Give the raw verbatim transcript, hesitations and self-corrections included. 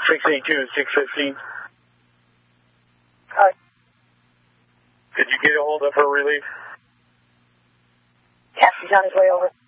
six eight two, six fifteen. Hi. Did you get a hold of her relief? Yes, he's on his way over.